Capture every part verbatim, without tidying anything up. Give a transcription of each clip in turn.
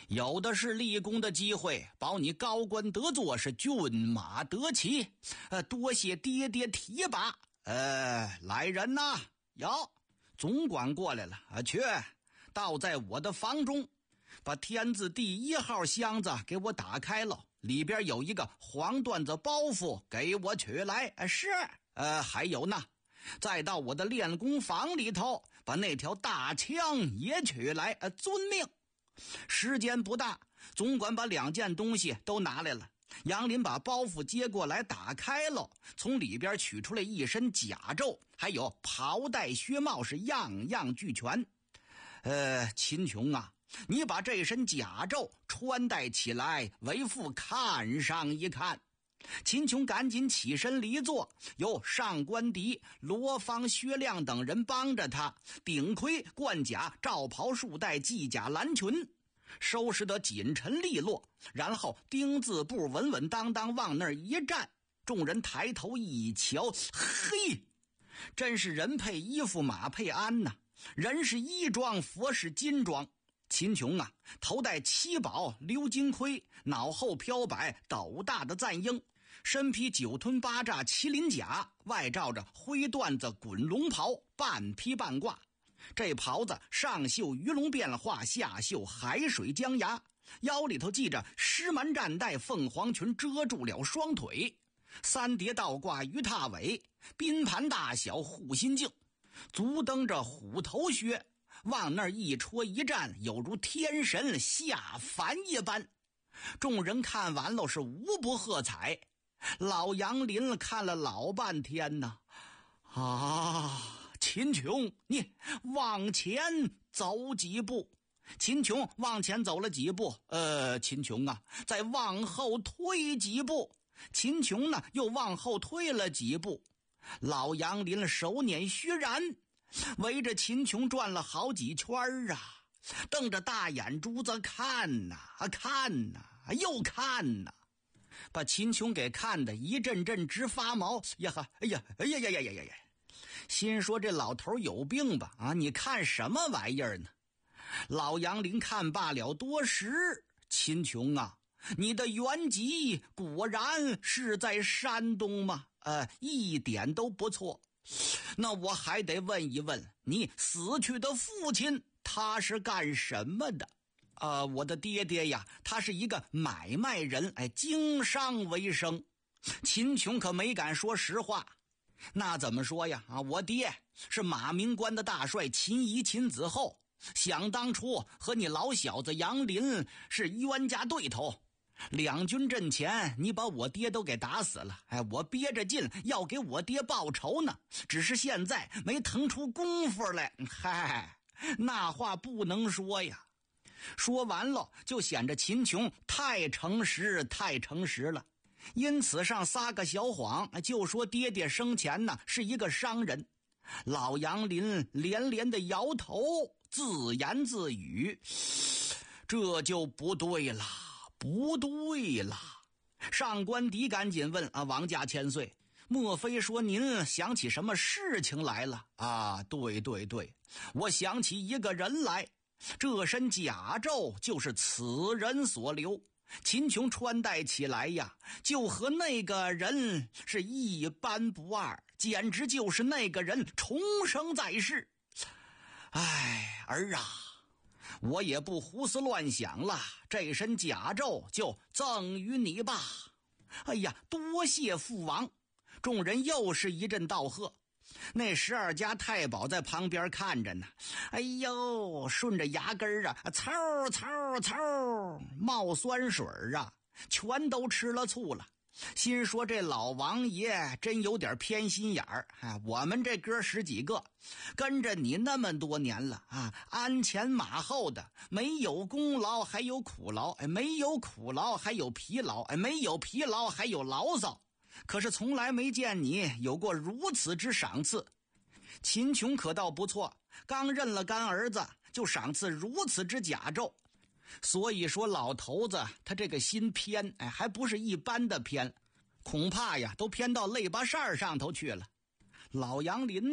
有的是立功的机会，保你高官得坐，是骏马得骑。呃，多谢爹爹提拔。呃，来人呐，有总管过来了啊，去倒在我的房中，把天字第一号箱子给我打开了，里边有一个黄缎子包袱，给我取来。啊、是。呃，还有呢，再到我的练功房里头，把那条大枪也取来。呃，遵命。时间不大，总管把两件东西都拿来了。杨林把包袱接过来，打开了，从里边取出来一身甲胄，还有袍带靴帽，是样样俱全。呃，秦琼啊，你把这身甲胄穿戴起来，为父看上一看。秦琼赶紧起身离座，由上官迪、罗芳、薛亮等人帮着他，顶盔、冠甲、罩袍、束带、系甲、蓝裙，收拾得紧陈利落，然后丁字步稳稳当当往那儿一站。众人抬头一瞧，嘿，真是人配衣服马配鞍呐、啊！人是衣装，佛是金装。秦琼啊，头戴七宝鎏金盔，脑后飘摆斗大的赞缨，身披九吞八栅麒麟甲，外罩着灰缎子滚龙袍，半披半挂。这袍子上绣鱼龙变化，下绣海水江崖，腰里头系着狮蛮战带，凤凰裙遮住了双腿，三叠倒挂鱼踏尾，宾盘大小护心镜，足蹬着虎头靴，往那儿一戳一站，有如天神下凡一般。众人看完了是无不喝彩。老杨林看了老半天呢，啊，秦琼，你往前走几步。秦琼往前走了几步，呃，秦琼啊，再往后退几步。秦琼呢，又往后退了几步。老杨林手捻虚髯，围着秦琼转了好几圈啊，瞪着大眼珠子看呐、啊、看呐、啊、又看呐、啊，把秦琼给看得一阵阵直发毛呀哈！哎呀哎呀呀呀呀呀呀！心说这老头有病吧？啊，你看什么玩意儿呢？老杨林看罢了多时，秦琼啊，你的原籍果然是在山东吗？呃，一点都不错。那我还得问一问，你死去的父亲他是干什么的？呃，我的爹爹呀，他是一个买卖人，哎，经商为生。秦琼可没敢说实话。那怎么说呀？啊，我爹是马明关的大帅秦仪秦子厚，想当初和你老小子杨林是冤家对头，两军阵前你把我爹都给打死了，哎，我憋着劲要给我爹报仇呢，只是现在没腾出功夫来。嗨，那话不能说呀。说完了就显着秦琼太诚实太诚实了，因此上撒个小谎，就说爹爹生前呢是一个商人。老杨林连连的摇头，自言自语，这就不对了不对了。上官迪赶紧问啊，王家千岁，莫非说您想起什么事情来了啊？对对对，我想起一个人来，这身甲胄就是此人所留。秦琼穿戴起来呀，就和那个人是一般不二，简直就是那个人重生在世。哎，儿啊，我也不胡思乱想了，这身甲胄就赠与你吧。哎呀，多谢父王。众人又是一阵道贺。那十二家太保在旁边看着呢，哎呦，顺着牙根啊，嗖嗖嗖冒酸水啊，全都吃了醋了。心说这老王爷真有点偏心眼儿，啊，我们这哥十几个跟着你那么多年了啊，鞍前马后的，没有功劳还有苦劳，哎，没有苦劳还有疲劳，哎，没有疲劳还有牢骚。可是从来没见你有过如此之赏赐。秦琼可倒不错，刚认了干儿子就赏赐如此之甲胄。所以说老头子他这个心偏，哎，还不是一般的偏，恐怕呀都偏到肋巴扇上头去了。老杨林呢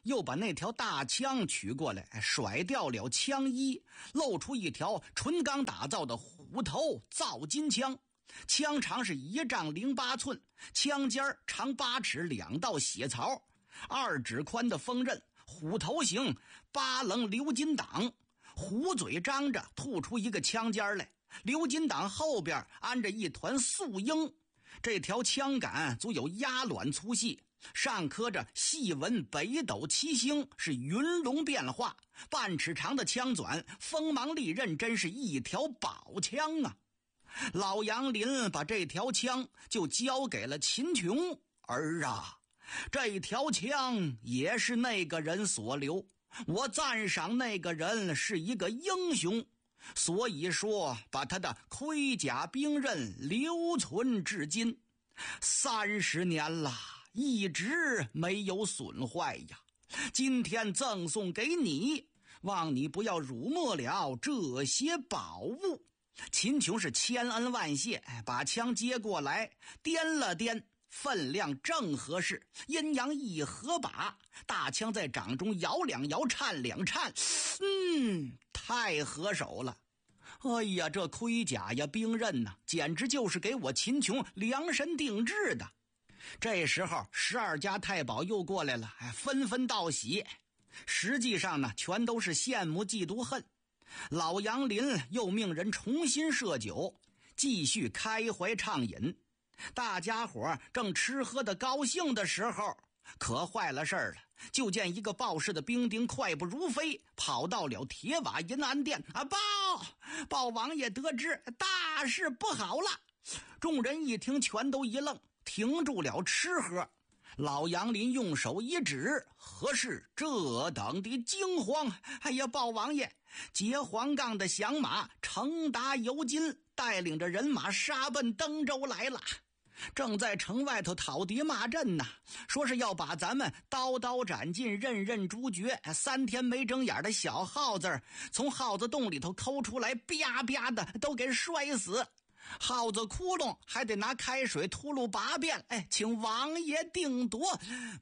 又把那条大枪取过来，甩掉了枪衣，露出一条纯钢打造的虎头造金枪。枪长是一丈零八寸，枪尖长八尺两道血槽，二指宽的锋刃，虎头形八棱鎏金档，虎嘴张着吐出一个枪尖来，鎏金档后边安着一团素缨。这条枪杆足有鸭卵粗细，上刻着细纹北斗七星，是云龙变化。半尺长的枪钻，锋芒利刃，真是一条宝枪啊！老杨林把这条枪就交给了秦琼。儿啊，这条枪也是那个人所留，我赞赏那个人是一个英雄，所以说把他的盔甲兵刃留存至今，三十年了，一直没有损坏呀。今天赠送给你，望你不要辱没了这些宝物。秦琼是千恩万谢，把枪接过来掂了掂，分量正合适，阴阳一合把，大枪在掌中摇两摇，颤两颤，嗯，太合手了。哎呀，这盔甲呀兵刃呐、啊，简直就是给我秦琼量身定制的。这时候十二家太保又过来了，哎，纷纷道喜，实际上呢全都是羡慕嫉妒恨。老杨林又命人重新设酒，继续开怀畅饮。大家伙正吃喝的高兴的时候，可坏了事儿了。就见一个报事的兵丁快步如飞，跑到了铁瓦银安殿啊！报报王爷得知大事不好了。众人一听全都一愣，停住了吃喝。老杨林用手一指，何事这等的惊慌？哎呀，报王爷，结黄杠的响马程达尤金带领着人马杀奔登州来了，正在城外头讨敌骂阵呢，说是要把咱们刀刀斩尽，刃刃诛绝。三天没睁眼的小耗子从耗子洞里头抠出来，啪啪的都给摔死。耗子窟窿还得拿开水秃噜八遍，哎，请王爷定夺。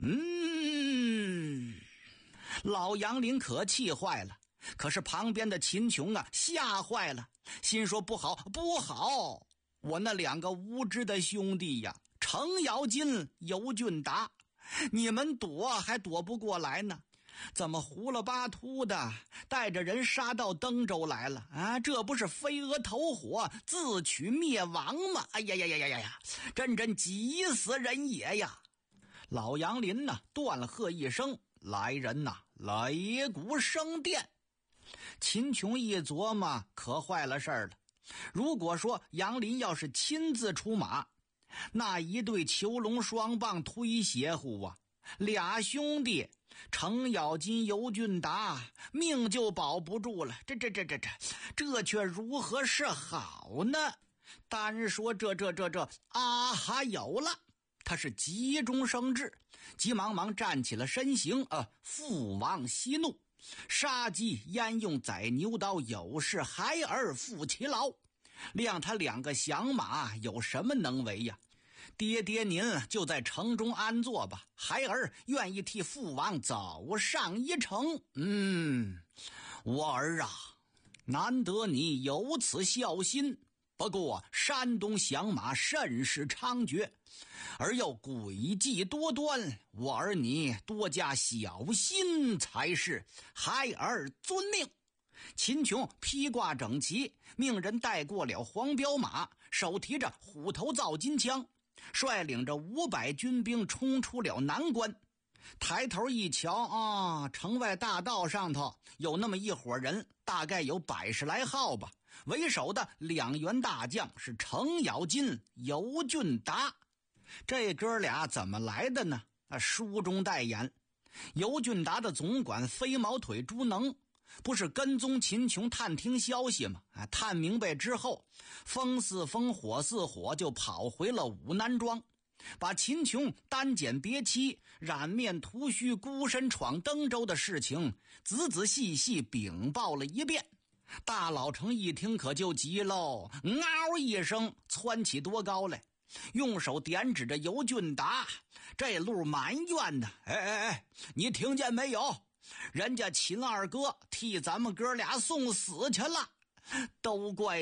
嗯，老杨林可气坏了，可是旁边的秦琼啊吓坏了，心说不好不好，我那两个无知的兄弟呀，程咬金、尤俊达，你们躲还躲不过来呢，怎么胡了巴秃的带着人杀到登州来了啊？这不是飞蛾投火，自取灭亡吗？哎呀呀呀呀呀呀，真真急死人也呀！老杨林呢断喝一声，来人呐，擂鼓升殿。秦琼一琢磨，可坏了事儿了。如果说杨林要是亲自出马，那一对囚龙双棒忒邪乎啊，俩兄弟程咬金、尤俊达命就保不住了，这这这这这这却如何是好呢？单说这这这这啊哈有了，他是急中生智，急忙忙站起了身形，呃，父王息怒，杀鸡焉用宰牛刀，有事孩儿负其劳，谅他两个响马有什么能为呀？爹爹您就在城中安坐吧，孩儿愿意替父王走上一程。嗯，我儿啊，难得你有此孝心，不过山东响马甚是猖獗，而又诡计多端，我儿你多加小心才是，孩儿遵命。秦琼披挂整齐，命人带过了黄骠马，手提着虎头造金枪，率领着五百军兵冲出了南关。抬头一瞧啊，城外大道上头有那么一伙人，大概有百十来号吧，为首的两员大将是程咬金、尤俊达。这哥俩怎么来的呢？啊，书中代言。尤俊达的总管飞毛腿朱能不是跟踪秦琼探听消息吗？啊，探明白之后，风似风火似火，就跑回了武南庄，把秦琼单剪别妻、染面涂须、孤身闯登州的事情仔仔细细禀报了一遍。大老成一听可就急喽，嗷一声窜起多高来，用手点指着尤俊达， 这路满冤呢。哎哎哎，你听见没有？人家秦二哥替咱们哥俩送死去了，都怪